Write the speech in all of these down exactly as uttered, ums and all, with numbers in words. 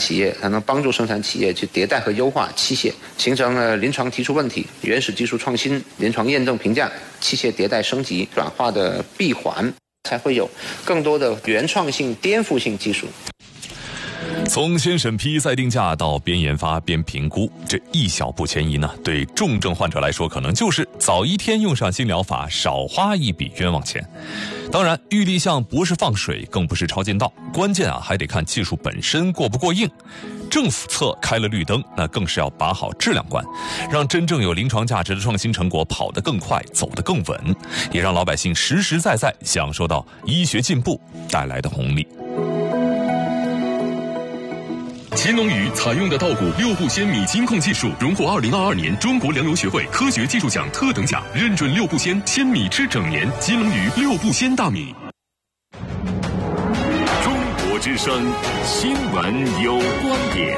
企业，才能帮助生产企业去迭代和优化器械，形成了临床提出问题、原始技术创新、临床验证评价、器械迭代升级转化的闭环，才会有更多的原创性、颠覆性技术。 从先审批再定价到边研发边评估，这一小步迁移呢，对重症患者来说可能就是早一天用上新疗法，少花一笔冤枉钱。当然，预立项不是放水，更不是抄近道，关键啊还得看技术本身过不过硬。政府侧开了绿灯，那更是要把好质量关，让真正有临床价值的创新成果跑得更快，走得更稳，也让老百姓实实在在享受到医学进步带来的红利。 乾隆鱼采用的稻谷六步鲜米金控技术，荣获二零二二年中国粮油学会科学技术奖特等奖，认准六步鲜鲜米吃整年。乾隆鱼六步鲜大米。 中国之声新闻有观点，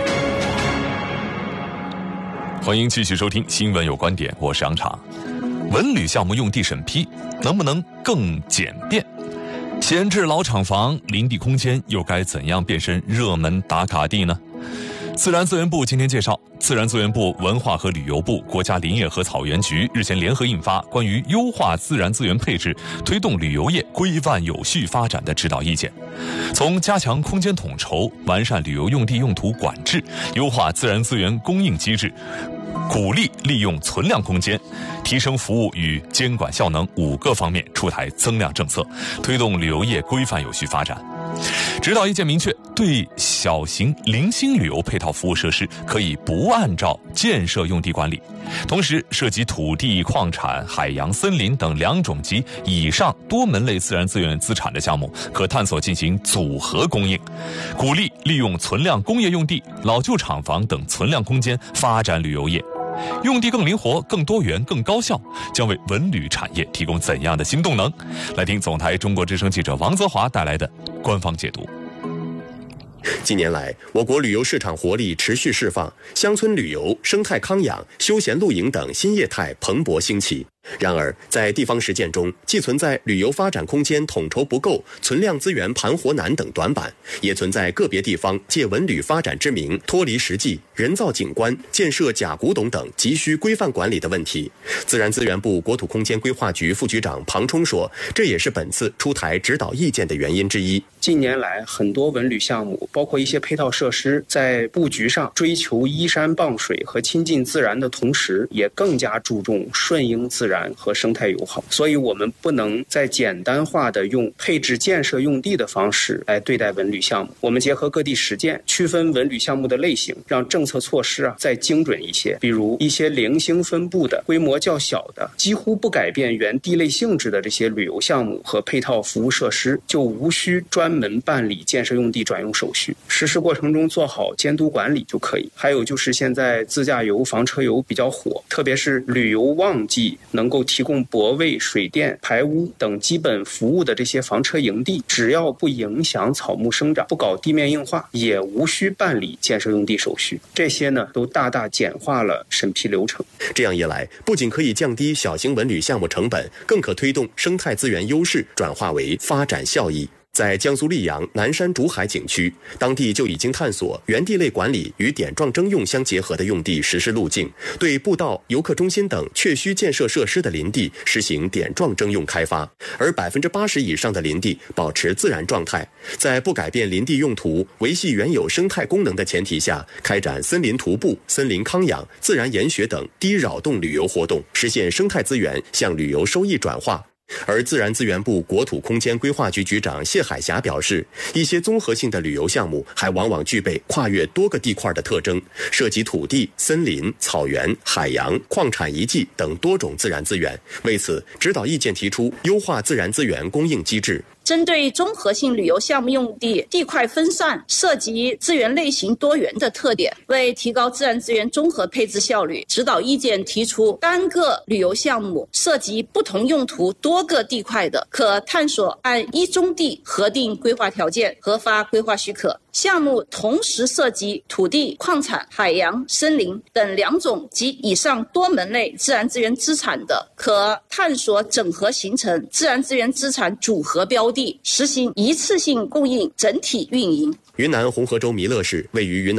欢迎继续收听新闻有观点，我是杨畅。文旅项目用地审批能不能更简便？闲置老厂房、林地空间又该怎样变身热门打卡地呢？自然资源部今天介绍，自然资源部、文化和旅游部、国家林业和草原局日前联合印发关于优化自然资源配置、推动旅游业规范有序发展的指导意见。从加强空间统筹、完善旅游用地用途管制、优化自然资源供应机制、鼓励利用存量空间、提升服务与监管效能五个方面出台增量政策，推动旅游业规范有序发展。指导意见明确，对小型零星旅游配套服务设施可以不按照建设用地管理，同时涉及土地、矿产、海洋、森林等两种及以上多门类自然资源资产的项目，可探索进行组合供应，鼓励利用存量工业用地、老旧厂房等存量空间发展旅游业。用地更灵活、更多元、更高效，将为文旅产业提供怎样的新动能？来听总台中国之声记者王泽华带来的官方解读。 近年来，我国旅游市场活力持续释放，乡村旅游、生态康养、休闲露营等新业态蓬勃兴起。然而，在地方实践中，既存在旅游发展空间统筹不够、存量资源盘活难等短板，也存在个别地方借文旅发展之名脱离实际、人造景观、建设假古董等急需规范管理的问题。自然资源部国土空间规划局副局长庞冲说，这也是本次出台指导意见的原因之一。 近年来，很多文旅项目，包括一些配套设施，在布局上追求依山傍水和亲近自然的同时，也更加注重顺应自然和生态友好。所以我们不能再简单化的用配置建设用地的方式来对待文旅项目。我们结合各地实践，区分文旅项目的类型，让政策措施啊再精准一些。比如一些零星分布的、规模较小的、几乎不改变原地类性质的这些旅游项目和配套服务设施，就无需专门办理建设用地转用手续，实施过程中做好监督管理就可以。还有就是现在自驾游、房车游比较火，特别是旅游旺季能够提供泊位、水电、排污等基本服务的这些房车营地，只要不影响草木生长、不搞地面硬化，也无需办理建设用地手续。这些呢，都大大简化了审批流程。 这样一来，不仅可以降低小型文旅项目成本，更可推动生态资源优势转化为发展效益。在江苏溧阳南山竹海景区，当地就已经探索原地类管理与点状征用相结合的用地实施路径，对步道、游客中心等确需建设设施的林地实行点状征用开发，而百分之八十以上的林地保持自然状态，在不改变林地用途、维系原有生态功能的前提下，开展森林徒步、森林康养、自然研学等低扰动旅游活动，实现生态资源向旅游收益转化。而自然资源部国土空间规划局局长谢海霞表示，一些综合性的旅游项目还往往具备跨越多个地块的特征，涉及土地、森林、草原、海洋、矿产遗迹等多种自然资源。为此，指导意见提出优化自然资源供应机制。 针对综合性旅游项目用地地块分散、涉及资源类型多元的特点，为提高自然资源综合配置效率，指导意见提出，单个旅游项目涉及不同用途多个地块的，可探索按一宗地核定规划条件，核发规划许可。项目同时涉及土地、矿产、海洋、森林等两种及以上多门类自然资源资产的，可探索整合形成自然资源资产组合标的，实行一次性供应整体运营。 云南红河州弥勒市位于云南